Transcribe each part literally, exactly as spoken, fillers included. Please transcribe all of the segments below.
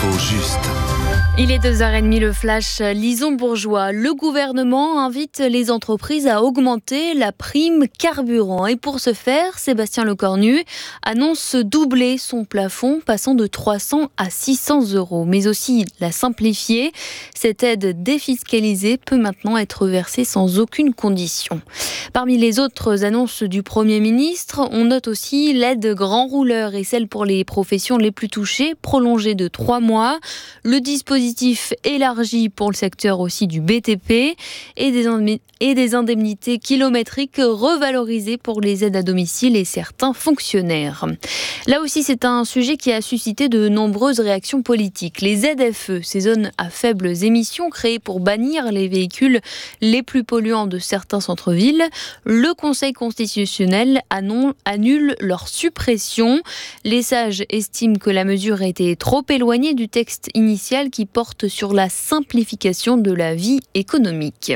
L'info juste. Il est deux heures trente, le flash Lison Bourgeois. Le gouvernement invite les entreprises à augmenter la prime carburant. Et pour ce faire, Sébastien Lecornu annonce doubler son plafond, passant de trois cents à six cents euros. Mais aussi la simplifier. Cette aide défiscalisée peut maintenant être versée sans aucune condition. Parmi les autres annonces du Premier ministre, on note aussi l'aide grand rouleur et celle pour les professions les plus touchées, prolongée de trois mois. Le dispositif élargi pour le secteur aussi du B T P et des, et des indemnités kilométriques revalorisées pour les aides à domicile et certains fonctionnaires. Là aussi, c'est un sujet qui a suscité de nombreuses réactions politiques. Les Z F E, ces zones à faibles émissions créées pour bannir les véhicules les plus polluants de certains centres-villes, le Conseil constitutionnel annule leur suppression. Les sages estiment que la mesure a été trop éloignée du texte initial qui porte sur la simplification de la vie économique.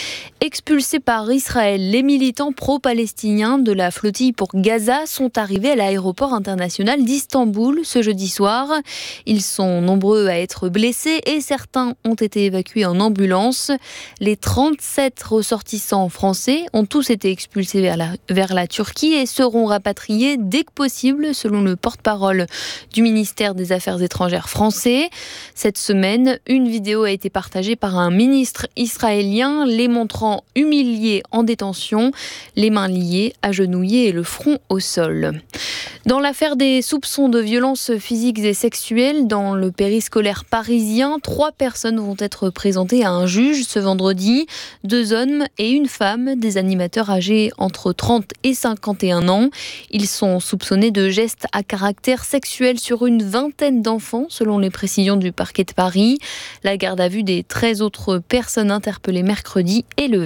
Expulsés par Israël, les militants pro-palestiniens de la flottille pour Gaza sont arrivés à l'aéroport international d'Istanbul ce jeudi soir. Ils sont nombreux à être blessés et certains ont été évacués en ambulance. Les trente-sept ressortissants français ont tous été expulsés vers la, vers la Turquie et seront rapatriés dès que possible, selon le porte-parole du ministère des Affaires étrangères français. Cette semaine, une vidéo a été partagée par un ministre israélien les montrant humiliés en détention, les mains liées, agenouillés et le front au sol. Dans l'affaire des soupçons de violences physiques et sexuelles dans le périscolaire parisien, trois personnes vont être présentées à un juge ce vendredi. Deux hommes et une femme, des animateurs âgés entre trente et cinquante et un ans. Ils sont soupçonnés de gestes à caractère sexuel sur une vingtaine d'enfants, selon les précisions du parquet de Paris. La garde à vue des treize autres personnes interpellées mercredi est levée.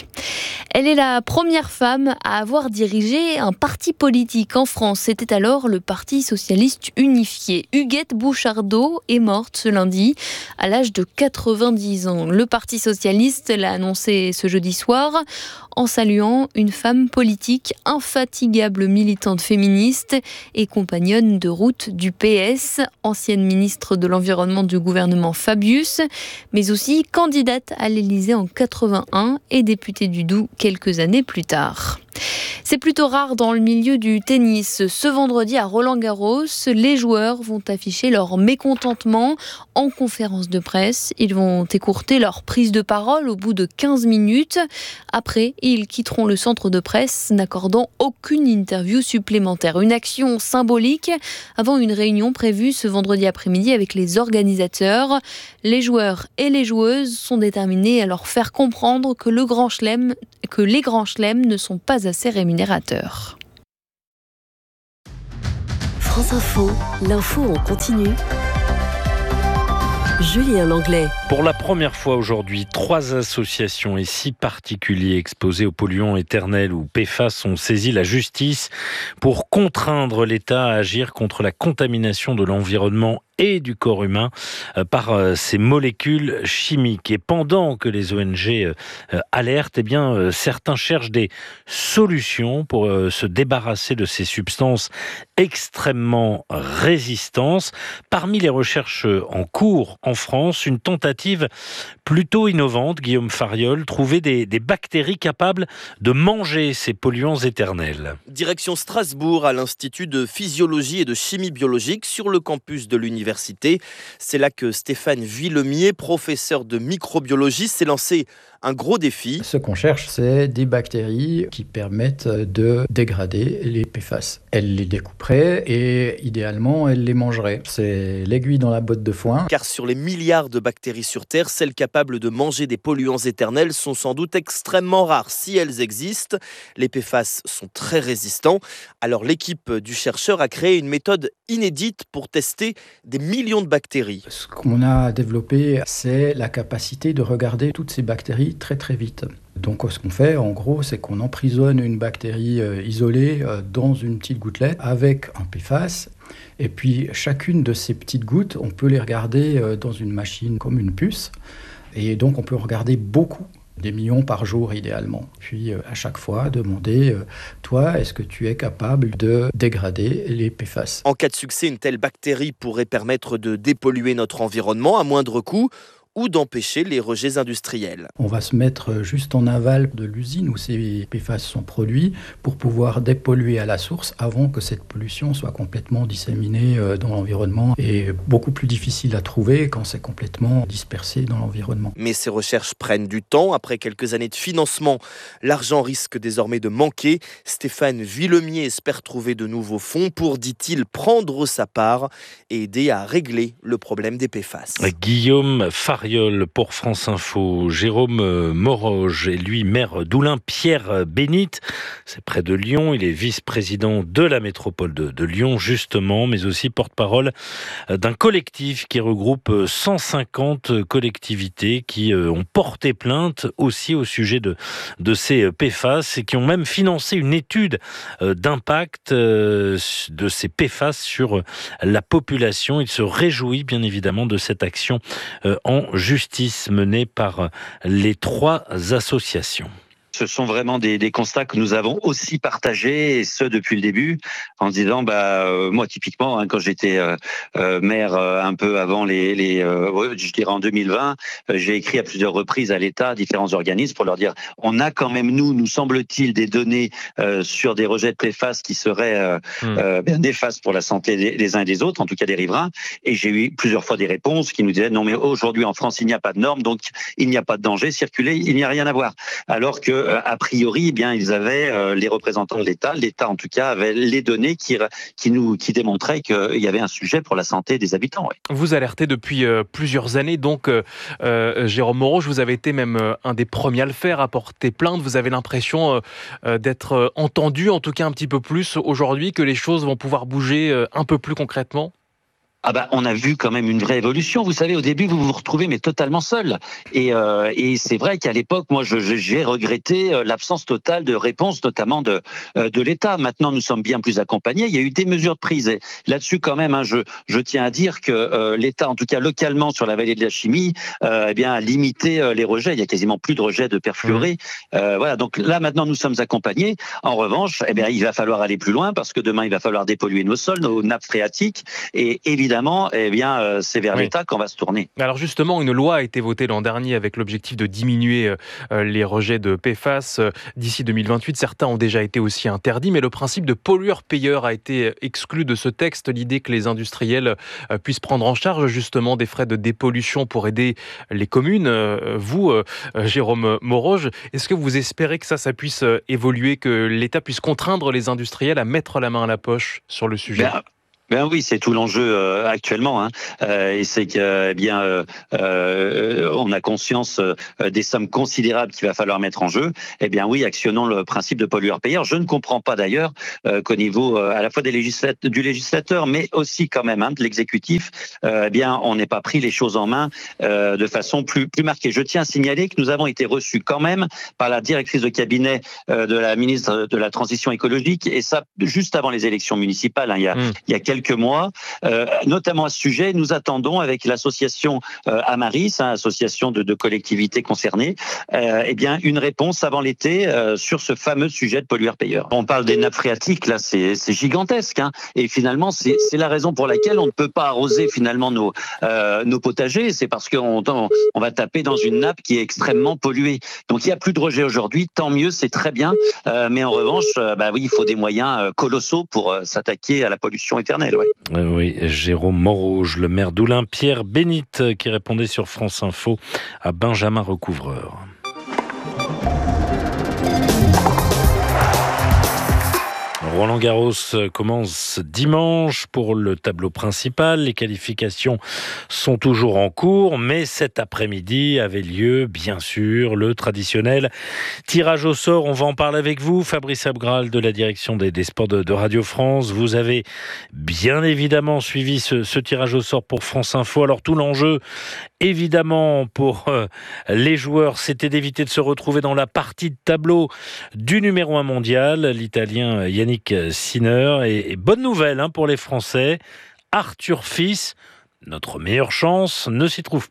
Elle est la première femme à avoir dirigé un parti politique en France. C'était alors le Parti socialiste unifié. Huguette Bouchardot est morte ce lundi à l'âge de quatre-vingt-dix ans. Le Parti socialiste l'a annoncé ce jeudi soir en saluant une femme politique infatigable, militante féministe et compagnonne de route du P S, ancienne ministre de l'Environnement du gouvernement Fabius, mais aussi candidate à l'Élysée en quatre-vingt-un et députée du Doubs quelques années plus tard. C'est plutôt rare dans le milieu du tennis. Ce vendredi à Roland-Garros, les joueurs vont afficher leur mécontentement en conférence de presse. Ils vont écourter leur prise de parole au bout de quinze minutes. Après, ils quitteront le centre de presse n'accordant aucune interview supplémentaire. Une action symbolique avant une réunion prévue ce vendredi après-midi avec les organisateurs. Les joueurs et les joueuses sont déterminés à leur faire comprendre que, le grand chelem, que les grands chelems ne sont pas assez rémunérateurs. France Info, l'info en continu. Julien Langlais. Pour la première fois aujourd'hui, trois associations et six particuliers exposés aux polluants éternels ou P F A S ont saisi la justice pour contraindre l'État à agir contre la contamination de l'environnement et du corps humain par ces molécules chimiques. Et pendant que les O N G alertent, eh bien, certains cherchent des solutions pour se débarrasser de ces substances extrêmement résistantes. Parmi les recherches en cours en France, une tentative plutôt innovante, Guillaume Fariol, trouver des, des bactéries capables de manger ces polluants éternels. Direction Strasbourg, à l'Institut de physiologie et de chimie biologique, sur le campus de l'université. C'est là que Stéphane Villemier, professeur de microbiologie, s'est lancé un gros défi. Ce qu'on cherche, c'est des bactéries qui permettent de dégrader les P F A S. Elle les découperait et idéalement, elle les mangerait. C'est l'aiguille dans la botte de foin. Car sur les milliards de bactéries sur Terre, celles capables de manger des polluants éternels sont sans doute extrêmement rares. Si elles existent, les P F A S sont très résistants. Alors l'équipe du chercheur a créé une méthode inédite pour tester des millions de bactéries. Ce qu'on a développé, c'est la capacité de regarder toutes ces bactéries très très vite. Donc ce qu'on fait en gros, c'est qu'on emprisonne une bactérie euh, isolée euh, dans une petite gouttelette avec un P F A S. Et puis chacune de ces petites gouttes, on peut les regarder euh, dans une machine comme une puce. Et donc on peut regarder beaucoup des millions par jour idéalement. Puis à chaque fois, demander, toi, est-ce que tu es capable de dégrader les P F A S ? En cas de succès, une telle bactérie pourrait permettre de dépolluer notre environnement à moindre coût ou d'empêcher les rejets industriels. On va se mettre juste en aval de l'usine où ces P F A S sont produits pour pouvoir dépolluer à la source avant que cette pollution soit complètement disséminée dans l'environnement et beaucoup plus difficile à trouver quand c'est complètement dispersé dans l'environnement. Mais ces recherches prennent du temps. Après quelques années de financement, l'argent risque désormais de manquer. Stéphane Villemier espère trouver de nouveaux fonds pour, dit-il, prendre sa part et aider à régler le problème des P F A S. Guillaume Fariol pour France Info. Jérôme Moroge est lui maire d'Oulin-Pierre-Bénite. C'est près de Lyon. Il est vice-président de la métropole de, de Lyon, justement, mais aussi porte-parole d'un collectif qui regroupe cent cinquante collectivités qui ont porté plainte aussi au sujet de, de ces P F A S et qui ont même financé une étude d'impact de ces P F A S sur la population. Il se réjouit bien évidemment de cette action en justice menée par les trois associations. Ce sont vraiment des, des constats que nous avons aussi partagés, et ce depuis le début, en se disant, bah, euh, moi typiquement, hein, quand j'étais euh, euh, maire euh, un peu avant les, les euh, je dirais en deux mille vingt, euh, j'ai écrit à plusieurs reprises à l'État, à différents organismes, pour leur dire, on a quand même, nous, nous semble-t-il, des données euh, sur des rejets de P F A S qui seraient euh, mmh. euh, bien néfastes pour la santé des, des uns et des autres, en tout cas des riverains, et j'ai eu plusieurs fois des réponses qui nous disaient, non mais aujourd'hui en France, il n'y a pas de normes, donc il n'y a pas de danger, circuler, il n'y a rien à voir. Alors que a priori, eh bien, ils avaient euh, les représentants de l'État, l'État en tout cas avait les données qui qui nous qui démontraient qu'il y avait un sujet pour la santé des habitants. Ouais. Vous alertez depuis euh, plusieurs années, donc euh, euh, Jérôme Moroge, vous avez été même euh, un des premiers à le faire, à porter plainte. Vous avez l'impression euh, euh, d'être euh, entendu, en tout cas un petit peu plus aujourd'hui, que les choses vont pouvoir bouger euh, un peu plus concrètement. Ah bah, on a vu quand même une vraie évolution. Vous savez, au début, vous vous retrouvez mais totalement seul. Et, euh, et c'est vrai qu'à l'époque, moi, je, j'ai regretté l'absence totale de réponse, notamment de de l'État. Maintenant, nous sommes bien plus accompagnés. Il y a eu des mesures de prise. Et là-dessus, quand même, hein, je je tiens à dire que euh, l'État, en tout cas localement sur la vallée de la Chimie, euh, eh bien, a limité euh, les rejets. Il y a quasiment plus de rejets de perfluorés. Mmh. Euh, voilà. Donc là, maintenant, nous sommes accompagnés. En revanche, eh bien, il va falloir aller plus loin parce que demain, il va falloir dépolluer nos sols, nos nappes phréatiques, et évidemment. Évidemment, eh bien, euh, c'est vers oui. l'État qu'on va se tourner. Alors justement, une loi a été votée l'an dernier avec l'objectif de diminuer euh, les rejets de P F A S euh, d'ici deux mille vingt-huit. Certains ont déjà été aussi interdits, mais le principe de pollueur-payeur a été exclu de ce texte. L'idée que les industriels euh, puissent prendre en charge justement des frais de dépollution pour aider les communes. Euh, vous, euh, Jérôme Moroge, est-ce que vous espérez que ça, ça puisse euh, évoluer, que l'État puisse contraindre les industriels à mettre la main à la poche sur le sujet ? Ben... Ben oui, c'est tout l'enjeu euh, actuellement, hein. Euh, et c'est que, eh bien, euh, euh, on a conscience euh, des sommes considérables qu'il va falloir mettre en jeu. Eh bien, oui, actionnons le principe de pollueur-payeur. Je ne comprends pas d'ailleurs euh, qu'au niveau euh, à la fois des législat- du législateur, mais aussi quand même hein, de l'exécutif, euh, eh bien, on n'ait pas pris les choses en main euh, de façon plus plus marquée. Je tiens à signaler que nous avons été reçus quand même par la directrice de cabinet euh, de la ministre de la Transition écologique, et ça juste avant les élections municipales. Hein, il y a mmh. il y a quelques quelques mois, euh, notamment à ce sujet. Nous attendons avec l'association euh, Amaris, hein, association de, de collectivités concernées, euh, eh bien une réponse avant l'été euh, sur ce fameux sujet de pollueur-payeur. On parle des nappes phréatiques, là, c'est, c'est gigantesque, hein, et finalement, c'est, c'est la raison pour laquelle on ne peut pas arroser finalement nos euh, nos potagers. C'est parce qu'on on, on va taper dans une nappe qui est extrêmement polluée. Donc il y a plus de rejets aujourd'hui, tant mieux, c'est très bien. Euh, mais en revanche, euh, bah oui, il faut des moyens euh, colossaux pour euh, s'attaquer à la pollution éternelle. Ouais. Euh, oui, Jérôme Moroge, le maire d'Oulin-Pierre-Bénite, qui répondait sur France Info à Benjamin Recouvreur. Roland Garros commence dimanche pour le tableau principal. Les qualifications sont toujours en cours, mais cet après-midi avait lieu, bien sûr, le traditionnel tirage au sort. On va en parler avec vous, Fabrice Abgral de la direction des, des sports de, de Radio France. Vous avez bien évidemment suivi ce, ce tirage au sort pour France Info. Alors tout l'enjeu, évidemment, pour euh, les joueurs, c'était d'éviter de se retrouver dans la partie de tableau du numéro un mondial, l'Italien Yannick Sinner. Et, et bonne nouvelle hein, pour les Français, Arthur Fils, notre meilleure chance, ne s'y trouve pas.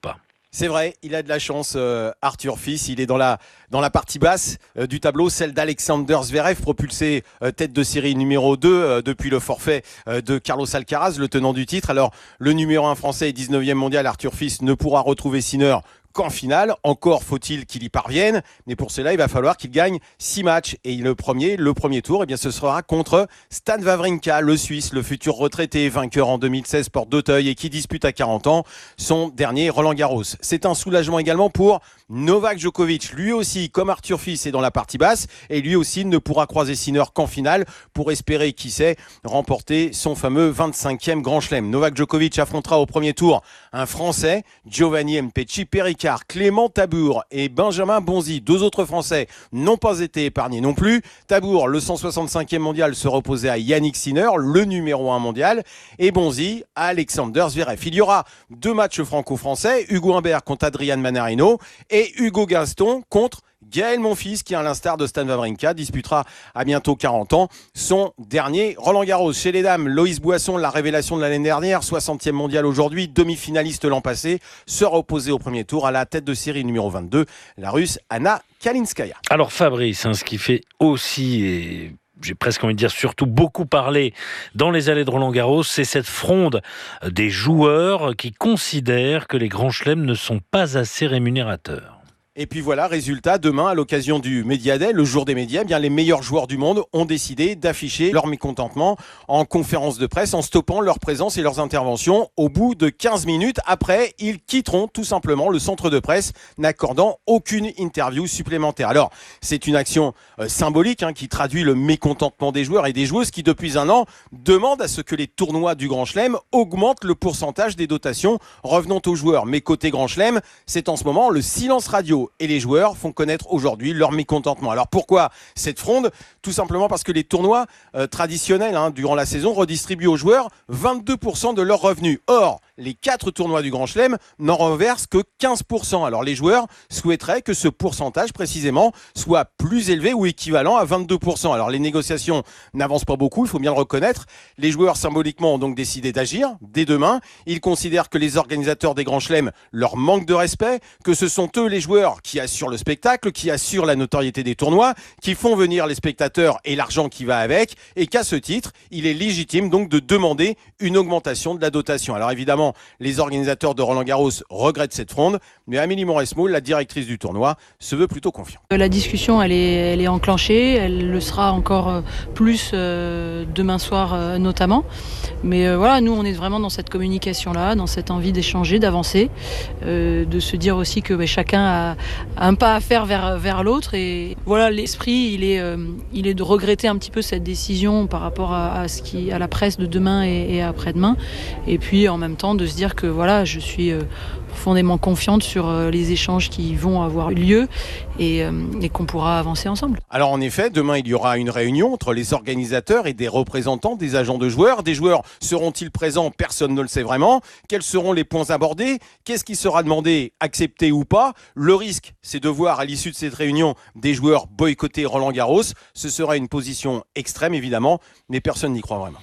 C'est vrai, il a de la chance, euh, Arthur Fils. Il est dans la, dans la partie basse euh, du tableau, celle d'Alexander Zverev, propulsé euh, tête de série numéro deux euh, depuis le forfait euh, de Carlos Alcaraz, le tenant du titre. Alors, le numéro un français et dix-neuvième mondial, Arthur Fils, ne pourra retrouver Sinner qu'en finale. Encore faut-il qu'il y parvienne, mais pour cela, il va falloir qu'il gagne six matchs. Et le premier, le premier tour, eh bien, ce sera contre Stan Wawrinka, le Suisse, le futur retraité, vainqueur en deux mille seize porte d'Auteuil et qui dispute à quarante ans son dernier Roland-Garros. C'est un soulagement également pour Novak Djokovic. Lui aussi, comme Arthur Fils, est dans la partie basse et lui aussi ne pourra croiser Sinner qu'en finale pour espérer, qui sait, remporter son fameux vingt-cinquième Grand Chelem. Novak Djokovic affrontera au premier tour un Français, Giovanni Mpetshi Perricard, Clément Tabour et Benjamin Bonzi. Deux autres Français n'ont pas été épargnés non plus. Tabour, le cent soixante-cinquième mondial, se reposait à Yannick Sinner, le numéro un mondial, et Bonzi à Alexander Zverev. Il y aura deux matchs franco-français, Hugo Humbert contre Adrian Manarino et Hugo Gaston contre Gaël Monfils, qui, à l'instar de Stan Wawrinka, disputera à bientôt quarante ans son dernier Roland-Garros. Chez les dames, Loïs Boisson, la révélation de l'année dernière, soixantième mondial aujourd'hui, demi-finaliste l'an passé, sera opposée au premier tour à la tête de série numéro vingt-deux, la Russe Anna Kalinskaya. Alors Fabrice, hein, ce qui fait aussi... Et... j'ai presque envie de dire surtout beaucoup parlé dans les allées de Roland-Garros, c'est cette fronde des joueurs qui considèrent que les grands chelems ne sont pas assez rémunérateurs. Et puis voilà, résultat, demain, à l'occasion du Media Day, le jour des médias, eh bien les meilleurs joueurs du monde ont décidé d'afficher leur mécontentement en conférence de presse, en stoppant leur présence et leurs interventions. Au bout de quinze minutes, après, ils quitteront tout simplement le centre de presse, n'accordant aucune interview supplémentaire. Alors, c'est une action euh, symbolique hein, qui traduit le mécontentement des joueurs et des joueuses qui, depuis un an, demandent à ce que les tournois du Grand Chelem augmentent le pourcentage des dotations revenant aux joueurs. Mais côté Grand Chelem, c'est en ce moment le silence radio. Et les joueurs font connaître aujourd'hui leur mécontentement. Alors pourquoi cette fronde ? Tout simplement parce que les tournois euh, traditionnels hein, durant la saison redistribuent aux joueurs vingt-deux pour cent de leurs revenus. Or, les quatre tournois du Grand Chelem n'en reversent que quinze pour cent. Alors les joueurs souhaiteraient que ce pourcentage précisément soit plus élevé ou équivalent à vingt-deux pour cent. Alors les négociations n'avancent pas beaucoup, il faut bien le reconnaître. Les joueurs symboliquement ont donc décidé d'agir dès demain. Ils considèrent que les organisateurs des Grands Chelems leur manquent de respect, que ce sont eux les joueurs qui assurent le spectacle, qui assurent la notoriété des tournois, qui font venir les spectateurs et l'argent qui va avec, et qu'à ce titre, il est légitime donc de demander une augmentation de la dotation. Alors évidemment, les organisateurs de Roland-Garros regrettent cette fronde, mais Amélie Mauresmo, la directrice du tournoi, se veut plutôt confiante. La discussion, elle est, elle est enclenchée, elle le sera encore plus euh, demain soir euh, notamment. Mais euh, voilà, nous, on est vraiment dans cette communication-là, dans cette envie d'échanger, d'avancer, euh, de se dire aussi que bah, chacun a un pas à faire vers, vers l'autre. Et voilà, l'esprit, il est, euh, il est de regretter un petit peu cette décision par rapport à, à, ce qui, à la presse de demain et, et après-demain. Et puis en même temps de se dire que voilà, je suis euh, profondément confiante sur euh, les échanges qui vont avoir lieu et, euh, et qu'on pourra avancer ensemble. Alors en effet, demain il y aura une réunion entre les organisateurs et des représentants des agents de joueurs. Des joueurs seront-ils présents ? Personne ne le sait vraiment. Quels seront les points abordés ? Qu'est-ce qui sera demandé, accepté ou pas ? Le risque, c'est de voir à l'issue de cette réunion des joueurs boycotter Roland-Garros. Ce sera une position extrême évidemment, mais personne n'y croit vraiment.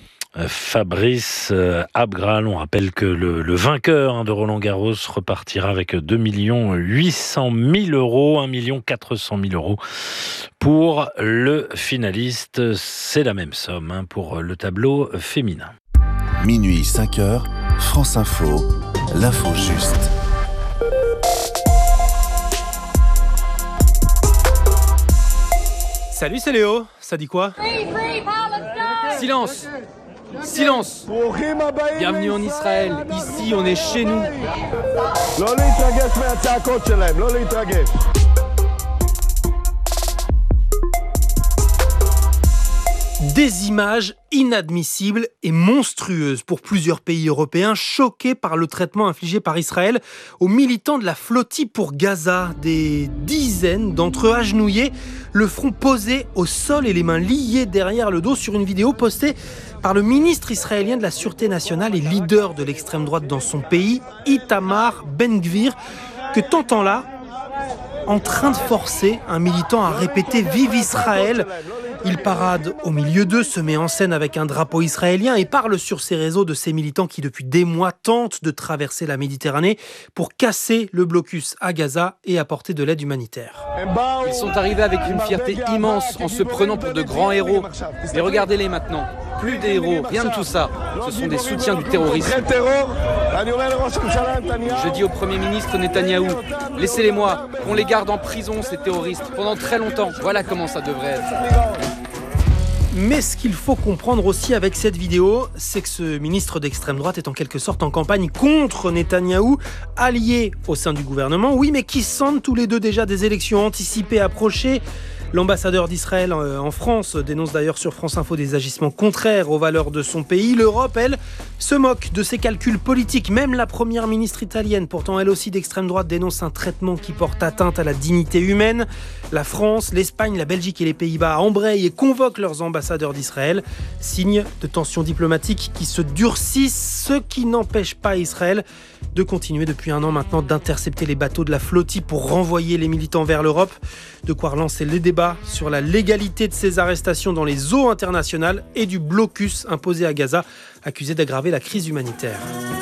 Fabrice Abgral, on rappelle que le, le vainqueur de Roland-Garros repartira avec deux millions huit cent mille euros, un million quatre cent mille euros pour le finaliste. C'est la même somme hein, pour le tableau féminin. Minuit cinq heures, France Info, l'info juste. Salut, c'est Léo. Ça dit quoi ? Silence ! Silence! Bienvenue en Israël. Ici, on est chez nous. Des images inadmissibles et monstrueuses pour plusieurs pays européens choqués par le traitement infligé par Israël aux militants de la flottille pour Gaza. Des dizaines d'entre eux agenouillés, le front posé au sol et les mains liées derrière le dos sur une vidéo postée par le ministre israélien de la Sûreté nationale et leader de l'extrême droite dans son pays, Itamar Ben-Gvir, que t'entends là, en train de forcer un militant à répéter « Vive Israël !» Il parade au milieu d'eux, se met en scène avec un drapeau israélien et parle sur ses réseaux de ces militants qui depuis des mois tentent de traverser la Méditerranée pour casser le blocus à Gaza et apporter de l'aide humanitaire. Ils sont arrivés avec une fierté immense en se prenant pour de grands héros. Mais regardez-les maintenant, plus des héros, rien de tout ça. Ce sont des soutiens du terrorisme. Je dis au Premier ministre Netanyahou, laissez-les-moi, qu'on les garde en prison ces terroristes pendant très longtemps. Voilà comment ça devrait être. Mais ce qu'il faut comprendre aussi avec cette vidéo, c'est que ce ministre d'extrême droite est en quelque sorte en campagne contre Netanyahou, allié au sein du gouvernement, oui, mais qui sentent tous les deux déjà des élections anticipées approcher. L'ambassadeur d'Israël en France dénonce d'ailleurs sur France Info des agissements contraires aux valeurs de son pays. L'Europe, elle, se moque de ses calculs politiques. Même la première ministre italienne, pourtant elle aussi d'extrême droite, dénonce un traitement qui porte atteinte à la dignité humaine. La France, l'Espagne, la Belgique et les Pays-Bas embrayent et convoquent leurs ambassadeurs d'Israël. Signe de tensions diplomatiques qui se durcissent, ce qui n'empêche pas Israël de continuer depuis un an maintenant d'intercepter les bateaux de la flottille pour renvoyer les militants vers l'Europe. De quoi relancer les débats sur la légalité de ces arrestations dans les eaux internationales et du blocus imposé à Gaza, accusé d'aggraver la crise humanitaire.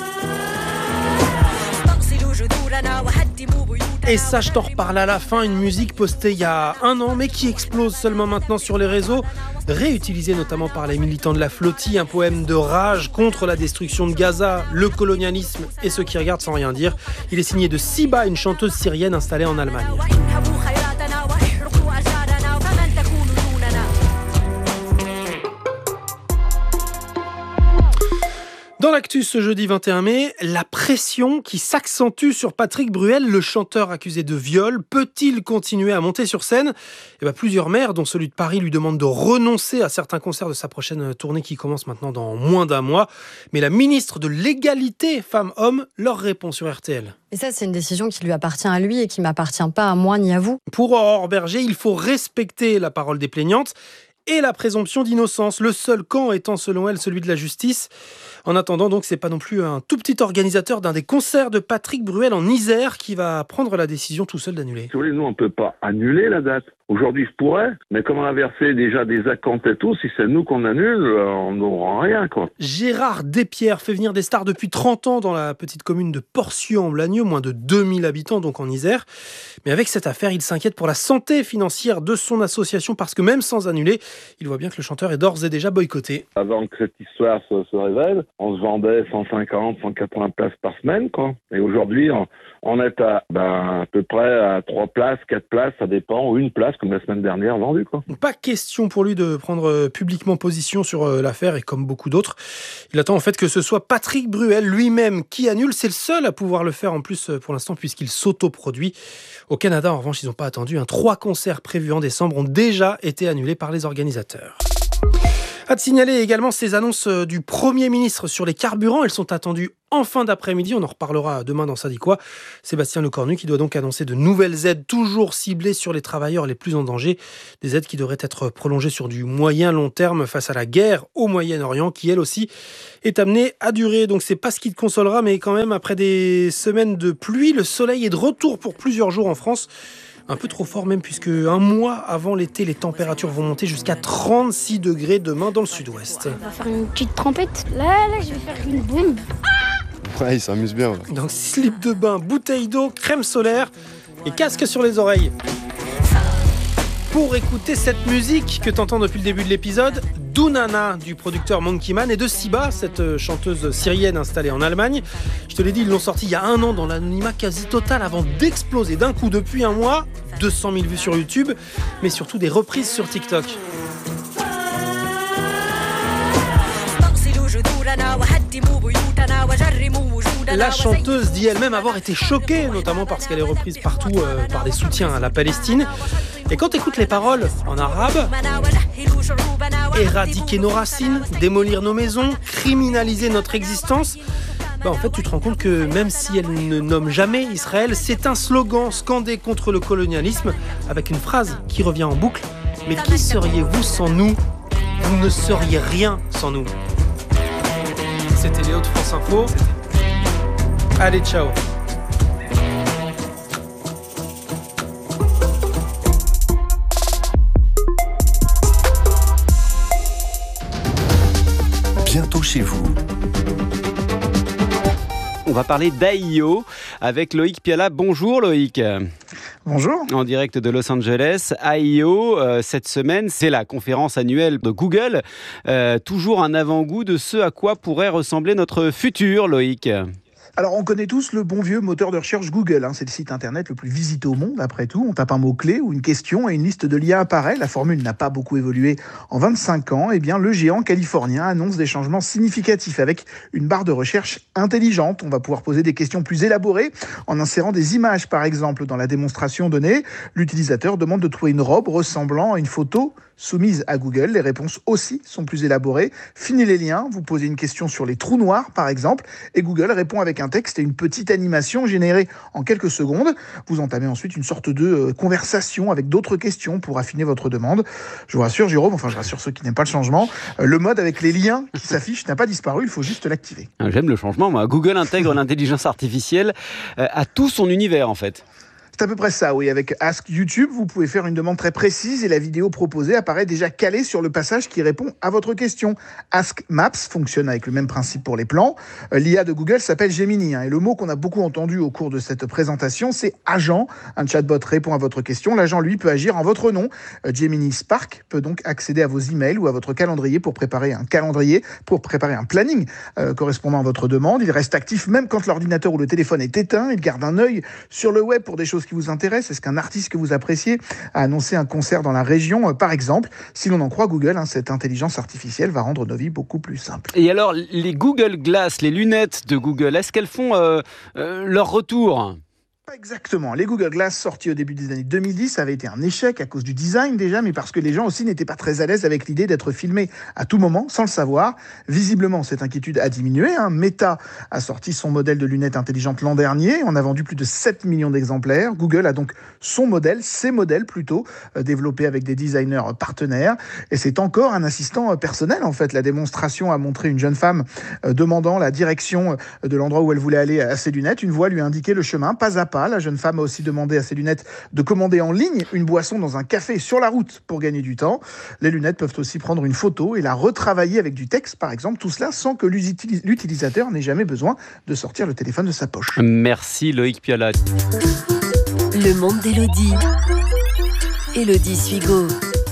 Et ça, je t'en reparle à la fin, une musique postée il y a un an, mais qui explose seulement maintenant sur les réseaux, réutilisée notamment par les militants de la flottille, un poème de rage contre la destruction de Gaza, le colonialisme et ceux qui regardent sans rien dire. Il est signé de Siba, une chanteuse syrienne installée en Allemagne. Dans l'actu ce jeudi vingt et un mai, la pression qui s'accentue sur Patrick Bruel, le chanteur accusé de viol. Peut-il continuer à monter sur scène ? Eh bien, plusieurs maires, dont celui de Paris, lui demandent de renoncer à certains concerts de sa prochaine tournée qui commence maintenant dans moins d'un mois. Mais la ministre de l'égalité femmes-hommes leur répond sur R T L. Et ça, c'est une décision qui lui appartient à lui et qui ne m'appartient pas à moi ni à vous. Pour Aurore Berger, il faut respecter la parole des plaignantes et la présomption d'innocence, le seul camp étant selon elle celui de la justice. En attendant, donc, c'est pas non plus un tout petit organisateur d'un des concerts de Patrick Bruel en Isère qui va prendre la décision tout seul d'annuler. Si vous voulez, nous, on peut pas annuler la date. Aujourd'hui, je pourrais, mais comme on a versé déjà des acomptes et tout, si c'est nous qu'on annule, on n'aura rien, quoi. Gérard Despierres fait venir des stars depuis trente ans dans la petite commune de Porcieux-en-Blagneux, moins de deux mille habitants, donc en Isère. Mais avec cette affaire, il s'inquiète pour la santé financière de son association parce que même sans annuler, il voit bien que le chanteur est d'ores et déjà boycotté. Avant que cette histoire se, se révèle, on se vendait cent cinquante, cent quatre-vingts places par semaine, quoi. Et aujourd'hui, on, on est à, ben, à peu près à trois places, quatre places, ça dépend, ou une place, comme la semaine dernière, vendue, quoi. Pas question pour lui de prendre publiquement position sur l'affaire, et comme beaucoup d'autres, il attend en fait que ce soit Patrick Bruel lui-même qui annule. C'est le seul à pouvoir le faire en plus pour l'instant, puisqu'il s'autoproduit. Au Canada, en revanche, ils n'ont pas attendu. Hein. Trois concerts prévus en décembre ont déjà été annulés par les organisateurs. À te signaler également ces annonces du Premier ministre sur les carburants. Elles sont attendues en fin d'après-midi. On en reparlera demain dans Ça dit quoi. Sébastien Lecornu qui doit donc annoncer de nouvelles aides toujours ciblées sur les travailleurs les plus en danger. Des aides qui devraient être prolongées sur du moyen-long terme face à la guerre au Moyen-Orient qui, elle aussi, est amenée à durer. Donc c'est pas ce qui te consolera, mais quand même, après des semaines de pluie, le soleil est de retour pour plusieurs jours en France. Un peu trop fort même, puisque un mois avant l'été, les températures vont monter jusqu'à trente-six degrés demain dans le sud-ouest. On va faire une petite trompette. Là, là, je vais faire une bombe. Ouais, il s'amuse bien. Là. Donc slip de bain, bouteille d'eau, crème solaire et casque sur les oreilles. Pour écouter cette musique que t'entends depuis le début de l'épisode, Dunana du producteur Monkey Man et de Siba, cette chanteuse syrienne installée en Allemagne. Je te l'ai dit, ils l'ont sorti il y a un an dans l'anonymat quasi total avant d'exploser d'un coup depuis un mois. deux cent mille vues sur YouTube, mais surtout des reprises sur TikTok. La chanteuse dit elle-même avoir été choquée, notamment parce qu'elle est reprise partout euh, par des soutiens à la Palestine. Et quand tu écoutes les paroles en arabe, éradiquer nos racines, démolir nos maisons, criminaliser notre existence, bah en fait tu te rends compte que même si elle ne nomme jamais Israël, c'est un slogan scandé contre le colonialisme avec une phrase qui revient en boucle. Mais qui seriez-vous sans nous ? Vous ne seriez rien sans nous. C'était Léo de France Info. Allez, ciao. chez vous. On va parler d'A I O avec Loïc Piala. Bonjour Loïc. Bonjour. En direct de Los Angeles. A I O, euh, cette semaine, c'est la conférence annuelle de Google. Euh, toujours un avant-goût de ce à quoi pourrait ressembler notre futur, Loïc. Alors, on connaît tous le bon vieux moteur de recherche Google. Hein. C'est le site internet le plus visité au monde, après tout. On tape un mot-clé ou une question et une liste de liens apparaît. La formule n'a pas beaucoup évolué en vingt-cinq ans. Eh bien, le géant californien annonce des changements significatifs avec une barre de recherche intelligente. On va pouvoir poser des questions plus élaborées en insérant des images, par exemple. Dans la démonstration donnée, l'utilisateur demande de trouver une robe ressemblant à une photo soumise à Google. Les réponses aussi sont plus élaborées. Fini les liens, vous posez une question sur les trous noirs, par exemple, et Google répond avec un texte et une petite animation générée en quelques secondes. Vous entamez ensuite une sorte de conversation avec d'autres questions pour affiner votre demande. Je vous rassure, Jérôme, enfin je rassure ceux qui n'aiment pas le changement, le mode avec les liens qui s'affichent n'a pas disparu, il faut juste l'activer. J'aime le changement, moi. Google intègre l'intelligence artificielle à tout son univers, en fait. C'est à peu près ça, oui. Avec Ask YouTube, vous pouvez faire une demande très précise et la vidéo proposée apparaît déjà calée sur le passage qui répond à votre question. Ask Maps fonctionne avec le même principe pour les plans. L'I A de Google s'appelle Gemini. Hein, et le mot qu'on a beaucoup entendu au cours de cette présentation, c'est agent. Un chatbot répond à votre question. L'agent, lui, peut agir en votre nom. Gemini Spark peut donc accéder à vos emails ou à votre calendrier pour préparer un calendrier, pour préparer un planning euh, correspondant à votre demande. Il reste actif même quand l'ordinateur ou le téléphone est éteint. Il garde un œil sur le web pour des choses qui vous intéressent. Est-ce qu'un artiste que vous appréciez a annoncé un concert dans la région, euh, par exemple? Si l'on en croit Google, hein, cette intelligence artificielle va rendre nos vies beaucoup plus simples. Et alors, les Google Glass, les lunettes de Google, est-ce qu'elles font euh, euh, leur retour ? Pas exactement. Les Google Glass sortis au début des années deux mille dix avaient été un échec à cause du design déjà, mais parce que les gens aussi n'étaient pas très à l'aise avec l'idée d'être filmés à tout moment sans le savoir. Visiblement, cette inquiétude a diminué. Hein. Meta a sorti son modèle de lunettes intelligentes l'an dernier. On a vendu plus de sept millions d'exemplaires. Google a donc son modèle, ses modèles plutôt, euh, développés avec des designers partenaires. Et c'est encore un assistant personnel en fait. La démonstration a montré une jeune femme euh, demandant la direction de l'endroit où elle voulait aller à ses lunettes. Une voix lui indiquait le chemin, pas à pas. La jeune femme a aussi demandé à ses lunettes de commander en ligne une boisson dans un café sur la route pour gagner du temps. Les lunettes peuvent aussi prendre une photo et la retravailler avec du texte, par exemple. Tout cela sans que l'utilisateur n'ait jamais besoin de sortir le téléphone de sa poche. Merci Loïc Piala. Le monde d'Élodie. Élodie Suigo.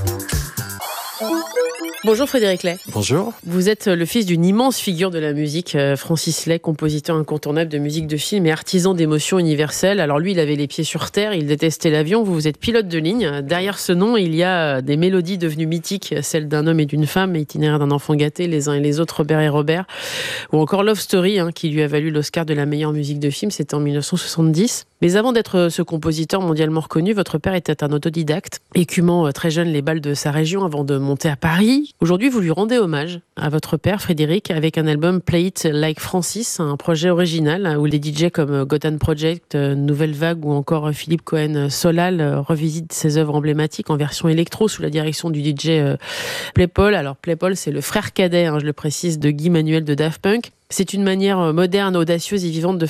Bonjour Frédéric Lay. Bonjour. Vous êtes le fils d'une immense figure de la musique, Francis Lay, compositeur incontournable de musique de film et artisan d'émotions universelles. Alors lui, il avait les pieds sur terre, il détestait l'avion, vous, vous êtes pilote de ligne. Derrière ce nom, il y a des mélodies devenues mythiques, celles d'un homme et d'une femme, Itinéraire d'un enfant gâté, Les uns et les autres, Robert et Robert, ou encore Love Story, hein, qui lui a valu l'Oscar de la meilleure musique de film, c'était en dix-neuf cent soixante-dix. Mais avant d'être ce compositeur mondialement reconnu, votre père était un autodidacte, écumant très jeune les bals de sa région avant de monter à Paris. Aujourd'hui, vous lui rendez hommage à votre père, Frédéric, avec un album Play It Like Francis, un projet original où les D J comme Gotham Project, Nouvelle Vague ou encore Philippe Cohen Solal revisitent ses œuvres emblématiques en version électro sous la direction du D J Playpol. Alors Playpol, c'est le frère cadet, hein, je le précise, de Guy Manuel de Daft Punk. C'est une manière moderne, audacieuse et vivante de